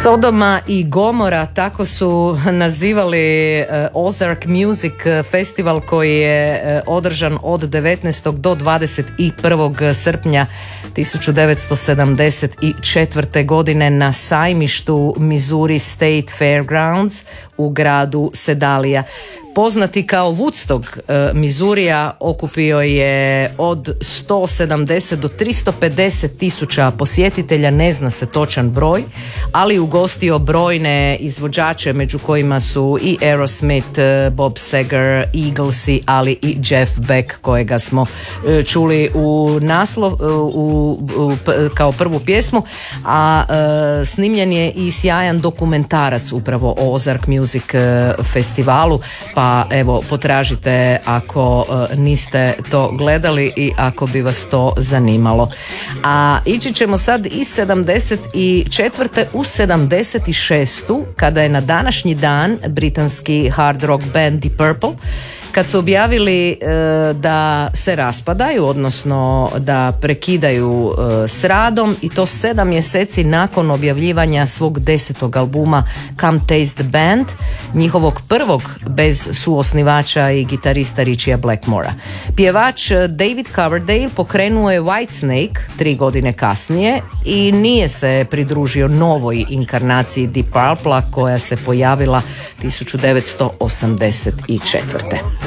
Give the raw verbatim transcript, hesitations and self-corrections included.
Sodoma i Gomora, tako su nazivali Ozark Music Festival koji je održan od devetnaestog do dvadeset prvog srpnja tisuću devetsto sedamdeset četvrte. godine na sajmištu Missouri State Fairgrounds u gradu Sedalija. Poznati kao Woodstock Missourija, okupio je od sto sedamdeset do tristo pedeset tisuća posjetitelja, ne zna se točan broj, ali ugostio brojne izvođače, među kojima su i Aerosmith, Bob Seger, Eaglesi, ali i Jeff Beck, kojega smo čuli u naslov u, u, kao prvu pjesmu, a e, snimljen je i sjajan dokumentarac upravo o Ozark Music festivalu, pa Pa evo, potražite ako e, niste to gledali i ako bi vas to zanimalo. A ići ćemo sad iz sedamdeset četvrte u sedamdeset šestu kada je na današnji dan britanski hard rock band Deep Purple, kad su objavili e, da se raspadaju, odnosno da prekidaju e, s radom, i to sedam mjeseci nakon objavljivanja svog desetog albuma Come Taste the Band, njihovog prvog bez suosnivača i gitarista Richieja Blackmora. Pjevač David Coverdale pokrenuo je Whitesnake tri godine kasnije i nije se pridružio novoj inkarnaciji Deep Purple koja se pojavila tisuću devetsto osamdeset četvrte.